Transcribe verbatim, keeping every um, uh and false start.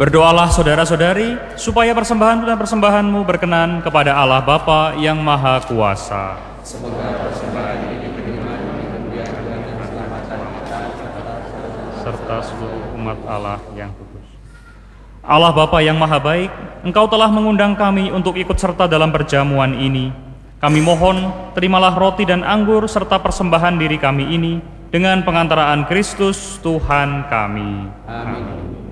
Berdoalah saudara-saudari, supaya persembahan dan persembahanmu berkenan kepada Allah Bapa yang Maha Kuasa. Semoga persembahan ini diterima demi kemuliaan dan keselamatan serta seluruh umat Allah yang kudus. Allah Bapa yang Maha Baik, Engkau telah mengundang kami untuk ikut serta dalam perjamuan ini. Kami mohon, terimalah roti dan anggur serta persembahan diri kami ini dengan pengantaraan Kristus Tuhan kami. Amin.